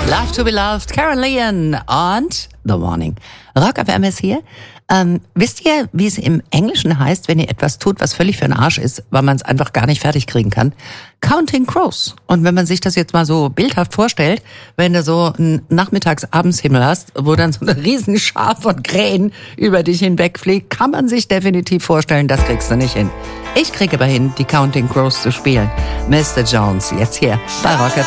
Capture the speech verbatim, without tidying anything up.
Love to be loved, Karen Leon und The Warning. Rock F M ist hier. Ähm, wisst ihr, wie es im Englischen heißt, wenn ihr etwas tut, was völlig für den Arsch ist, weil man es einfach gar nicht fertig kriegen kann? Counting Crows. Und wenn man sich das jetzt mal so bildhaft vorstellt, wenn du so einen Nachmittags-Abendshimmel hast, wo dann so eine riesen Schar von Krähen über dich hinwegfliegt, kann man sich definitiv vorstellen, das kriegst du nicht hin. Ich kriege aber hin, die Counting Crows zu spielen. Mister Jones, jetzt hier bei Rock F M.